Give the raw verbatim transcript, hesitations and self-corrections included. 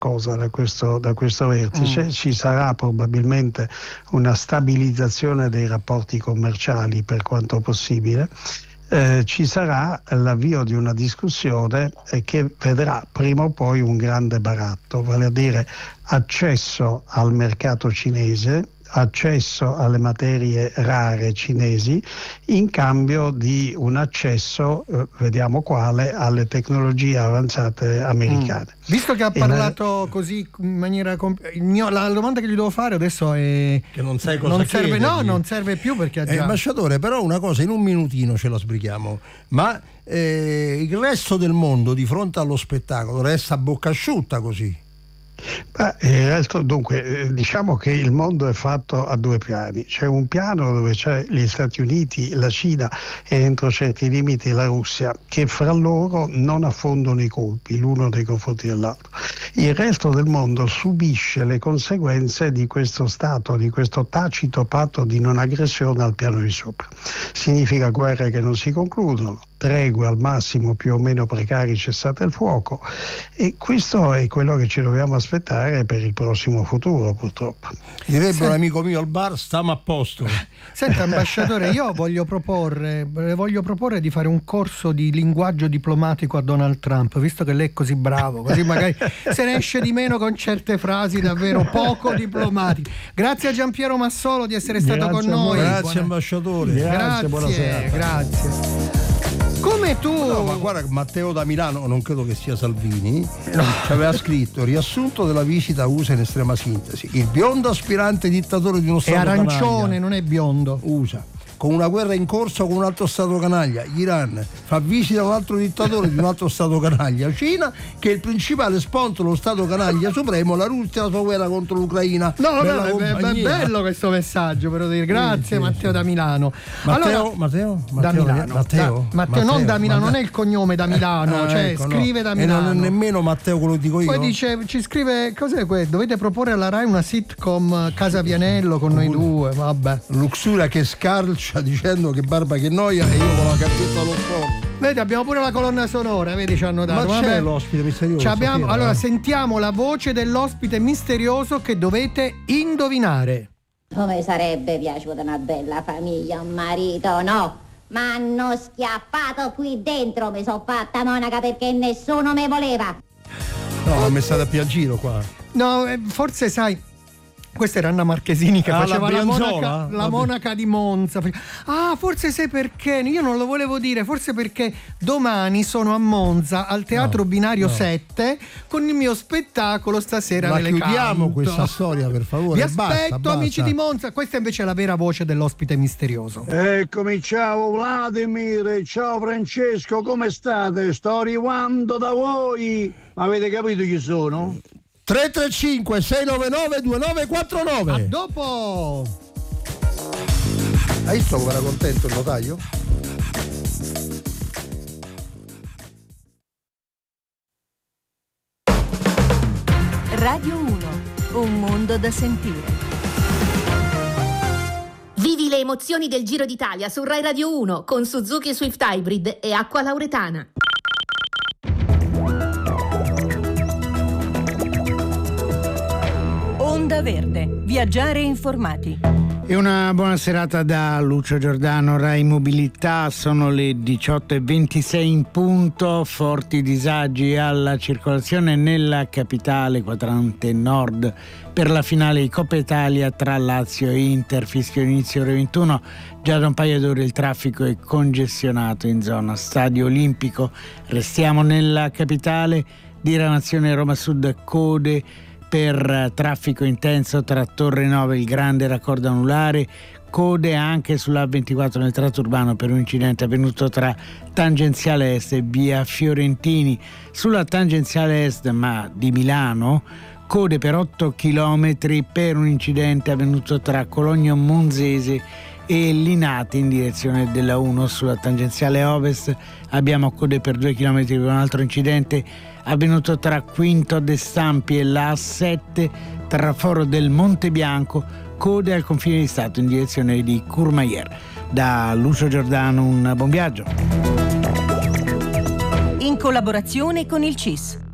cosa da questo, da questo vertice. Mm. Ci sarà probabilmente una stabilizzazione dei rapporti commerciali per quanto possibile. Eh, ci sarà l'avvio di una discussione eh, che vedrà prima o poi un grande baratto, vale a dire accesso al mercato cinese, accesso alle materie rare cinesi in cambio di un accesso, eh, vediamo quale, alle tecnologie avanzate americane. Mm. Visto che ha parlato la... così in maniera comp- il mio, la domanda che gli devo fare adesso è che non sai cosa non serve, chiedergli. no, non serve più perché ha già... eh, ambasciatore, però una cosa in un minutino ce la sbrighiamo, ma eh, il resto del mondo di fronte allo spettacolo resta a bocca asciutta così? Beh, il resto, dunque, diciamo che il mondo è fatto a due piani. C'è un piano dove c'è gli Stati Uniti, la Cina e entro certi limiti la Russia, che fra loro non affondono i colpi l'uno nei confronti dell'altro. Il resto del mondo subisce le conseguenze di questo stato, di questo tacito patto di non aggressione al piano di sopra. Significa guerre che non si concludono, tregue al massimo più o meno precari, cessate il fuoco, e questo è quello che ci dobbiamo aspettare per il prossimo futuro, purtroppo. Direbbe Sent... un amico mio al bar, stiamo a posto. Senta ambasciatore, io voglio proporre voglio proporre di fare un corso di linguaggio diplomatico a Donald Trump, visto che lei è così bravo, così magari se ne esce di meno con certe frasi davvero poco diplomatiche. Grazie a Giampiero Massolo di essere stato grazie con noi. Grazie Buona... ambasciatore. Grazie, grazie, buonasera. Grazie. Come tu? No, ma guarda, Matteo da Milano, non credo che sia Salvini, no. Ci aveva scritto: riassunto della visita U S A in estrema sintesi, il biondo aspirante dittatore di uno stato è arancione, canaglia, non è biondo. U S A, con una guerra in corso con un altro stato canaglia, Iran, fa visita a un altro dittatore di un altro stato canaglia, Cina, che è il principale sponsor dello stato canaglia supremo, la Russia, la sua guerra contro l'Ucraina. No, no, è, è bello questo messaggio, però dire grazie. Sì, sì, Matteo sì. Da Milano. Matteo, allora, Matteo, Matteo, da Milano. Matteo, da, Matteo, Matteo non da Milano, Matteo. Non è il cognome da Milano, ah, cioè ecco, scrive no. da Milano. E non è nemmeno Matteo quello che dico io. Poi dice, ci scrive, cos'è questo? Dovete proporre alla Rai una sitcom Casa Vianello con noi due, vabbè. Luxuria che scarcia dicendo che barba che noia e io con la cappetta allo sport. Vedi, abbiamo pure la colonna sonora, vedi, ci hanno dato. Ma vabbè. c'è l'ospite misterioso. Abbiamo, Sofia, allora eh? sentiamo la voce dell'ospite misterioso che dovete indovinare. Come sarebbe piaciuta una bella famiglia, un marito, no? Ma hanno schiappato qui dentro, mi sono fatta monaca perché nessuno me voleva. No, l'ho messa da piangiro qua. No, eh, forse sai, questa era Anna Marchesini che ah, faceva la, la, monaca, la monaca di Monza. Ah, forse sai perché? Io non lo volevo dire, forse perché domani sono a Monza al Teatro no, Binario no. sette con il mio spettacolo Stasera Ma ve le chiudiamo canto. questa storia, per favore. Vi basta, aspetto, basta. amici di Monza. Questa invece è la vera voce dell'ospite misterioso. Eccomi, ciao Vladimir, ciao Francesco, come state? Sto arrivando da voi. Avete capito chi sono? tre tre cinque sei nove nove due nove quattro nove. A dopo. Hai visto come era contento il notaio? Radio uno, un mondo da sentire. Vivi le emozioni del Giro d'Italia su Rai Radio uno con Suzuki Swift Hybrid e Acqua Lauretana. Onda Verde, viaggiare informati. E una buona serata da Lucio Giordano, Rai Mobilità. Sono le diciotto e ventisei in punto. Forti disagi alla circolazione nella capitale, quadrante nord, per la finale di Coppa Italia tra Lazio e Inter. Fischio inizio ore ventuno. Già da un paio d'ore il traffico è congestionato in zona Stadio Olimpico. Restiamo nella capitale. Diramazione Roma Sud, code per traffico intenso tra Torre Nove e il Grande Raccordo Anulare, code anche sulla A ventiquattro nel tratto urbano per un incidente avvenuto tra tangenziale est e via Fiorentini. Sulla tangenziale est ma di Milano, code per otto chilometri per un incidente avvenuto tra Cologno Monzese e Linate in direzione della uno. Sulla tangenziale ovest abbiamo code per due chilometri per un altro incidente avvenuto tra Quinto de Stampi e la A sette, tra Foro del Monte Bianco, code al confine di Stato in direzione di Courmayeur. Da Lucio Giordano un buon viaggio. In collaborazione con il C I S.